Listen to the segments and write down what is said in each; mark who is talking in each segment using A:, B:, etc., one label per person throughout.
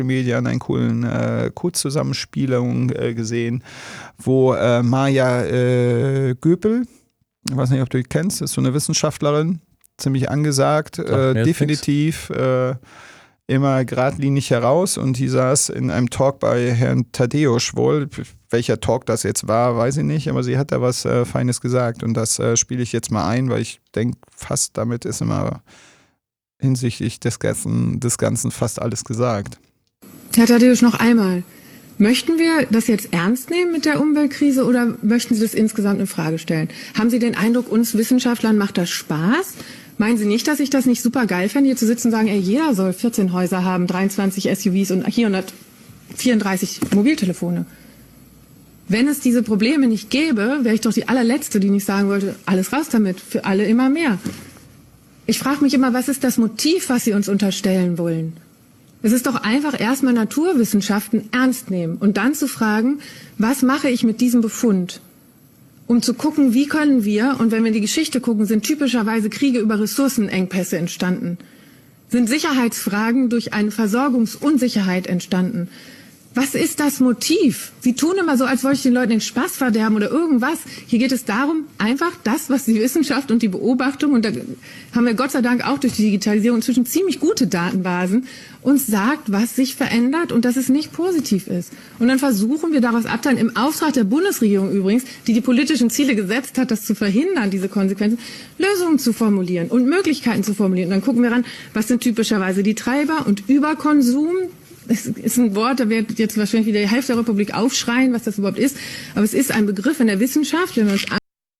A: Media einen coolen Kurzzusammenspielung gesehen, wo Maja Göpel, ich weiß nicht, ob du die kennst, ist so eine Wissenschaftlerin, ziemlich angesagt, definitiv immer geradlinig heraus, und die saß in einem Talk bei Herrn Tadeusz wohl. Welcher Talk das jetzt war, weiß ich nicht, aber sie hat da was Feines gesagt, und das spiele ich jetzt mal ein, weil ich denke, fast damit ist immer hinsichtlich des Ganzen fast alles gesagt.
B: Herr Tadeusz, noch einmal. Möchten wir das jetzt ernst nehmen mit der Umweltkrise oder möchten Sie das insgesamt in Frage stellen? Haben Sie den Eindruck, uns Wissenschaftlern macht das Spaß? Meinen Sie nicht, dass ich das nicht super geil fände, hier zu sitzen und sagen, ey, jeder soll 14 Häuser haben, 23 SUVs und 434 Mobiltelefone? Wenn es diese Probleme nicht gäbe, wäre ich doch die allerletzte, die nicht sagen wollte, alles raus damit, für alle immer mehr. Ich frage mich immer, was ist das Motiv, was Sie uns unterstellen wollen? Es ist doch einfach erstmal Naturwissenschaften ernst nehmen und dann zu fragen, was mache ich mit diesem Befund? Um zu gucken, wie können wir, und wenn wir in die Geschichte gucken, sind typischerweise Kriege über Ressourcenengpässe entstanden. Sind Sicherheitsfragen durch eine Versorgungsunsicherheit entstanden. Was ist das Motiv? Sie tun immer so, als wollte ich den Leuten den Spaß verderben oder irgendwas. Hier geht es darum, einfach das, was die Wissenschaft und die Beobachtung, und da haben wir Gott sei Dank auch durch die Digitalisierung inzwischen ziemlich gute Datenbasen, uns sagt, was sich verändert und dass es nicht positiv ist. Und dann versuchen wir daraus abzuleiten, im Auftrag der Bundesregierung übrigens, die die politischen Ziele gesetzt hat, das zu verhindern, diese Konsequenzen, Lösungen zu formulieren und Möglichkeiten zu formulieren. Und dann gucken wir ran, was sind typischerweise die Treiber, und Überkonsum. Es ist ein Wort, da wird jetzt wahrscheinlich wieder die Hälfte der Republik aufschreien, was das überhaupt ist. Aber es ist ein Begriff in der Wissenschaft. Wenn wir uns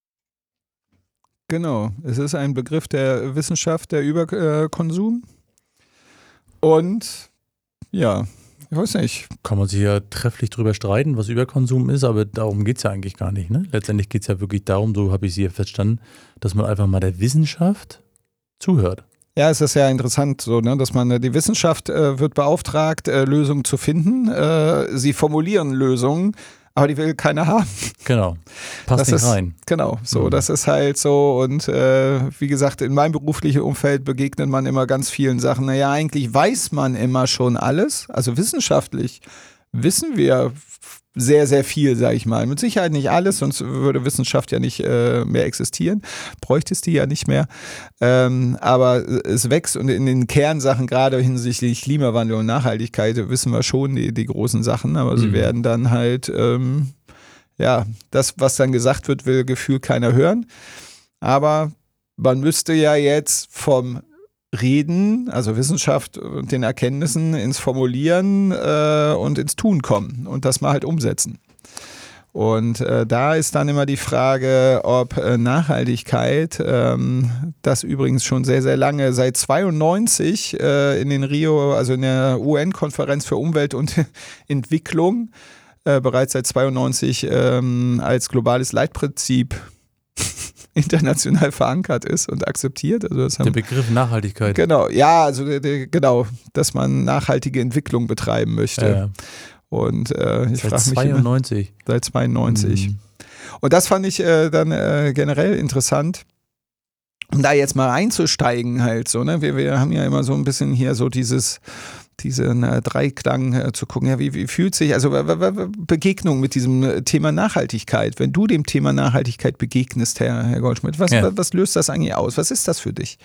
A: Genau, es ist ein Begriff der Wissenschaft, der Überkonsum. Und ja, ich weiß nicht.
C: Kann man sich ja trefflich drüber streiten, was Überkonsum ist, aber darum geht es ja eigentlich gar nicht. Ne? Letztendlich geht es ja wirklich darum, so habe ich sie ja verstanden, dass man einfach mal der Wissenschaft zuhört.
A: Ja, es ist ja interessant, so, ne, dass man die Wissenschaft wird beauftragt, Lösungen zu finden. Sie formulieren Lösungen, aber die will keiner haben.
C: Genau. Passt nicht rein.
A: Genau, so, das ist halt so. Und wie gesagt, in meinem beruflichen Umfeld begegnet man immer ganz vielen Sachen. Naja, eigentlich weiß man immer schon alles. Also wissenschaftlich wissen wir sehr, sehr viel, sage ich mal. Mit Sicherheit nicht alles, sonst würde Wissenschaft ja nicht mehr existieren. Bräuchte es die ja nicht mehr. Aber es wächst, und in den Kernsachen, gerade hinsichtlich Klimawandel und Nachhaltigkeit, wissen wir schon die großen Sachen, aber sie werden dann halt, das, was dann gesagt wird, will gefühlt keiner hören. Aber man müsste ja jetzt vom Reden, also Wissenschaft und den Erkenntnissen, ins Formulieren und ins Tun kommen und das mal halt umsetzen. Und da ist dann immer die Frage, ob Nachhaltigkeit, das übrigens schon sehr, sehr lange, seit 92 in den Rio, also in der UN-Konferenz für Umwelt und Entwicklung, bereits seit 92 als globales Leitprinzip international verankert ist und akzeptiert. Also das
C: der Begriff Nachhaltigkeit.
A: Genau, ja, also genau, dass man nachhaltige Entwicklung betreiben möchte.
C: Ja.
A: Und ich
C: seit
A: frage mich
C: 92.
A: Seit 92. Und das fand ich dann generell interessant, um da jetzt mal einzusteigen halt so, ne? Wir haben ja immer so ein bisschen hier so diesen Dreiklang zu gucken, ja, wie fühlt sich, also Begegnung mit diesem Thema Nachhaltigkeit, wenn du dem Thema Nachhaltigkeit begegnest, Herr Goldschmidt, was löst das eigentlich aus? Was ist das für dich?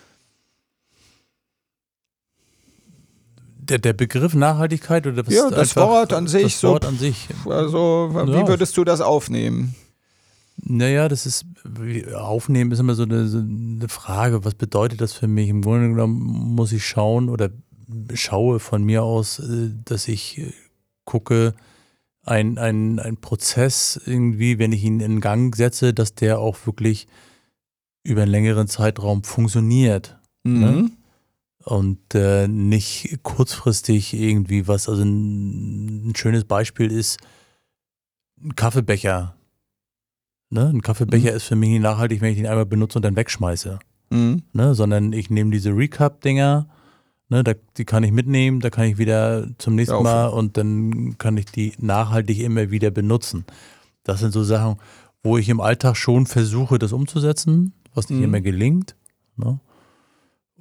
C: Der Begriff Nachhaltigkeit oder was?
A: Ja, das Wort an sich.
C: Das Wort an sich.
A: Also, wie würdest du das aufnehmen?
C: Naja, aufnehmen ist immer so eine Frage, was bedeutet das für mich? Im Grunde genommen muss ich schauen oder schaue von mir aus, dass ich gucke, ein Prozess irgendwie, wenn ich ihn in Gang setze, dass der auch wirklich über einen längeren Zeitraum funktioniert. Ne? Und nicht kurzfristig irgendwie was. Also ein schönes Beispiel ist ein Kaffeebecher. Ne? Ein Kaffeebecher ist für mich nicht nachhaltig, wenn ich ihn einmal benutze und dann wegschmeiße. Ne? Sondern ich nehme diese Recap-Dinger, ne? Die kann ich mitnehmen, da kann ich wieder zum nächsten Mal und dann kann ich die nachhaltig immer wieder benutzen. Das sind so Sachen, wo ich im Alltag schon versuche, das umzusetzen, was nicht immer gelingt. Ne?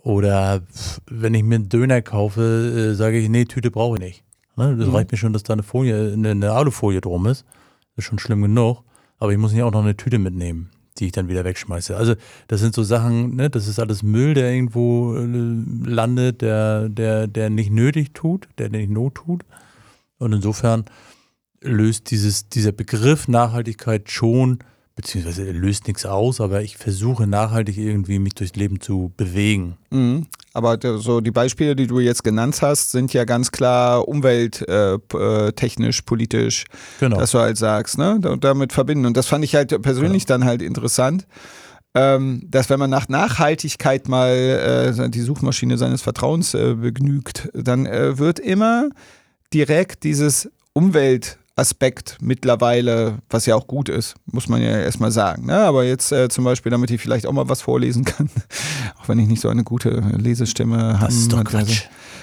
C: Oder wenn ich mir einen Döner kaufe, sage ich, nee, Tüte brauche ich nicht. Ne? Das reicht mir schon, dass da eine Alufolie drum ist. Das ist schon schlimm genug. Aber ich muss nicht auch noch eine Tüte mitnehmen, die ich dann wieder wegschmeiße. Also das sind so Sachen, ne, das ist alles Müll, der irgendwo landet, der nicht nötig tut, der nicht Not tut. Und insofern löst dieser Begriff Nachhaltigkeit schon, beziehungsweise er löst nichts aus, aber ich versuche nachhaltig irgendwie mich durchs Leben zu bewegen.
A: Mhm. Aber so die Beispiele, die du jetzt genannt hast, sind ja ganz klar umwelttechnisch, politisch,
C: Genau.
A: dass du halt sagst, ne, und damit verbinden. Und das fand ich halt persönlich dann halt interessant, dass wenn man nach Nachhaltigkeit mal die Suchmaschine seines Vertrauens begnügt, dann wird immer direkt dieses Umweltaspekt mittlerweile, was ja auch gut ist, muss man ja erstmal sagen. Ne? Aber jetzt zum Beispiel, damit ich vielleicht auch mal was vorlesen kann, auch wenn ich nicht so eine gute Lesestimme habe.
C: Das ist doch Quatsch.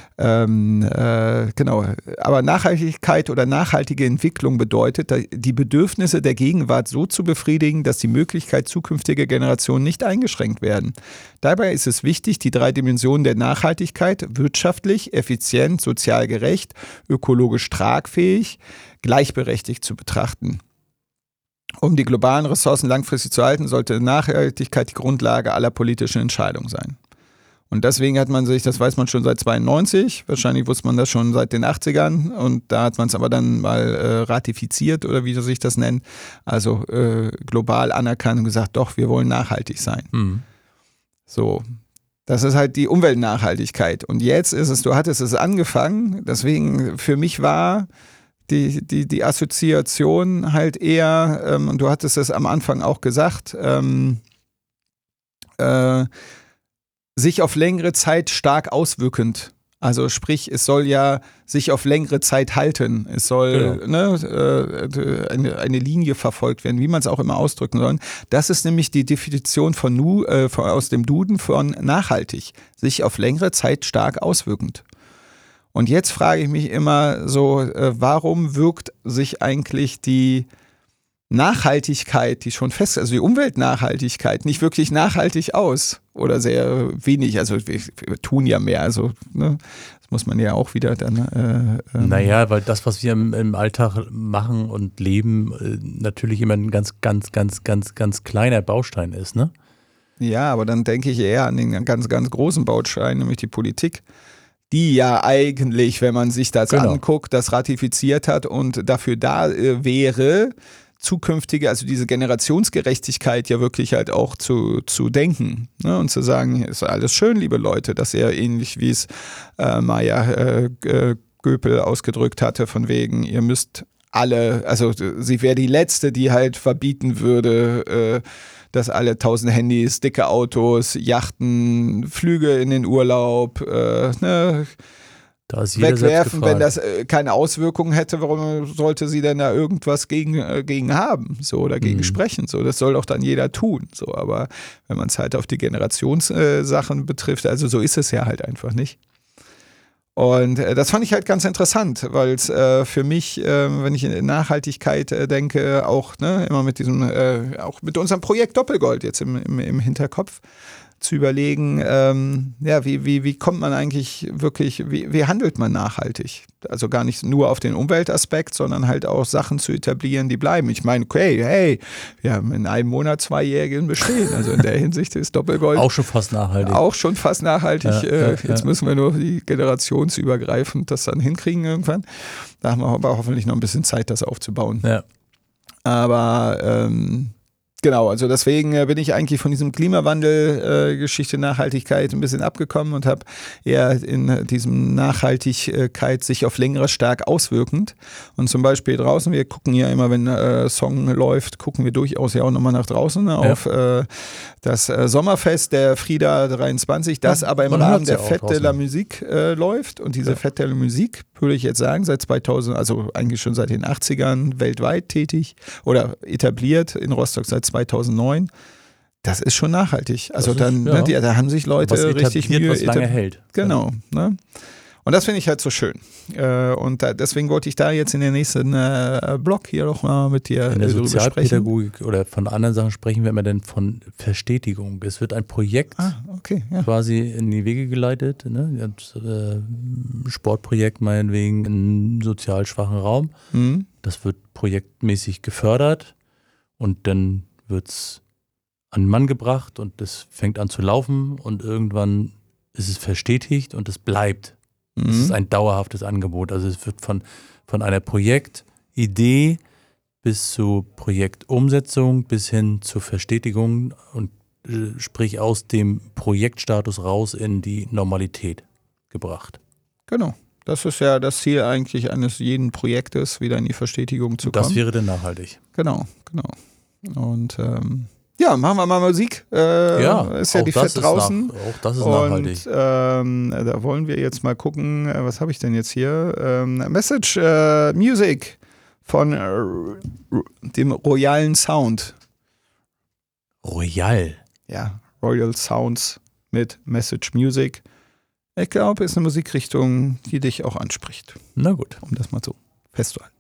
A: Genau. Aber Nachhaltigkeit oder nachhaltige Entwicklung bedeutet, die Bedürfnisse der Gegenwart so zu befriedigen, dass die Möglichkeit zukünftiger Generationen nicht eingeschränkt werden. Dabei ist es wichtig, die 3 Dimensionen der Nachhaltigkeit wirtschaftlich, effizient, sozial gerecht, ökologisch tragfähig, gleichberechtigt zu betrachten. Um die globalen Ressourcen langfristig zu halten, sollte Nachhaltigkeit die Grundlage aller politischen Entscheidungen sein. Und deswegen hat man sich, das weiß man schon seit 92, wahrscheinlich wusste man das schon seit den 80ern und da hat man es aber dann mal ratifiziert oder wie sich das nennt, also global anerkannt und gesagt, doch, wir wollen nachhaltig sein. Mhm. So, das ist halt die Umweltnachhaltigkeit. Und jetzt ist es, du hattest es angefangen, deswegen für mich war die Assoziation halt eher, und du hattest es am Anfang auch gesagt, sich auf längere Zeit stark auswirkend. Also sprich, es soll ja sich auf längere Zeit halten. Es soll eine Linie verfolgt werden, wie man es auch immer ausdrücken soll. Das ist nämlich die Definition aus dem Duden von nachhaltig. Sich auf längere Zeit stark auswirkend. Und jetzt frage ich mich immer so, warum wirkt sich eigentlich die Nachhaltigkeit, die schon fest, also die Umweltnachhaltigkeit, nicht wirklich nachhaltig aus oder sehr wenig. Also wir tun ja mehr, also ne, das muss man ja auch wieder dann.
C: Naja, weil das, was wir im Alltag machen und leben, natürlich immer ein ganz kleiner Baustein ist, ne?
A: Ja, aber dann denke ich eher an den ganz großen Baustein, nämlich die Politik, die ja eigentlich, wenn man sich das anguckt, das ratifiziert hat und dafür da wäre, zukünftige, also diese Generationsgerechtigkeit ja wirklich halt auch zu denken, ne? Und zu sagen, ist alles schön, liebe Leute, dass er ähnlich wie es Maya Göpel ausgedrückt hatte, von wegen, ihr müsst alle, also sie wäre die Letzte, die halt verbieten würde, dass alle 1000 Handys, dicke Autos, Yachten, Flüge in den Urlaub, ne, wegwerfen, wenn das keine Auswirkungen hätte, warum sollte sie denn da irgendwas gegen haben, so, oder gegen sprechen, so, das soll doch dann jeder tun, so, aber wenn man es halt auf die Generationssachen betrifft, also so ist es ja halt einfach nicht. Und das fand ich halt ganz interessant, weil es für mich, wenn ich in Nachhaltigkeit denke, auch ne, immer mit diesem, auch mit unserem Projekt Doppelgold jetzt im Hinterkopf, zu überlegen, wie kommt man eigentlich wirklich, wie handelt man nachhaltig? Also gar nicht nur auf den Umweltaspekt, sondern halt auch Sachen zu etablieren, die bleiben. Ich meine, okay, hey, wir haben in einem Monat 2-jährigen Bestehen. Also in der Hinsicht ist Doppelgold
C: auch schon fast nachhaltig.
A: Auch schon fast nachhaltig. Jetzt müssen wir nur die generationsübergreifend das dann hinkriegen irgendwann. Da haben wir aber hoffentlich noch ein bisschen Zeit, das aufzubauen. Ja. Aber genau, also deswegen bin ich eigentlich von diesem Klimawandel-Geschichte Nachhaltigkeit ein bisschen abgekommen und habe eher in diesem Nachhaltigkeit sich auf längere stark auswirkend. Und zum Beispiel draußen, wir gucken ja immer, wenn Song läuft, gucken wir durchaus ja auch nochmal nach draußen auf das Sommerfest der Frida 23, das aber im Rahmen der Fête de la Musique läuft. Und diese Fête de la Musique, würde ich jetzt sagen, seit 2000, also eigentlich schon seit den 80ern weltweit tätig oder etabliert, in Rostock seit 2009. Das ist schon nachhaltig. Also dann, da haben sich Leute richtig Mühe.
C: Was lange hält.
A: Genau. Ne? Und das finde ich halt so schön. Und deswegen wollte ich da jetzt in den nächsten Blog hier noch mal mit dir
C: in der
A: drüber sprechen.
C: Sozialpädagogik oder von anderen Sachen sprechen wir immer dann von Verstetigung. Es wird ein Projekt quasi in die Wege geleitet, ne? Sportprojekt meinetwegen in einem sozial schwachen Raum.
A: Mhm.
C: Das wird projektmäßig gefördert und dann wird es an den Mann gebracht und das fängt an zu laufen und irgendwann ist es verstetigt und es bleibt. Es ist ein dauerhaftes Angebot. Also es wird von einer Projektidee bis zu Projektumsetzung bis hin zur Verstetigung und sprich aus dem Projektstatus raus in die Normalität gebracht.
A: Genau. Das ist ja das Ziel eigentlich eines jeden Projektes, wieder in die Verstetigung zu kommen.
C: Das wäre dann nachhaltig.
A: Genau. Und machen wir mal Musik. Ist ja die Fett draußen.
C: Auch das ist nachhaltig.
A: Und da wollen wir jetzt mal gucken, was habe ich denn jetzt hier? Message Music von dem Royalen Sound.
C: Royal?
A: Ja, Royal Sounds mit Message Music. Ich glaube, ist eine Musikrichtung, die dich auch anspricht.
C: Na gut.
A: Um das mal so festzuhalten.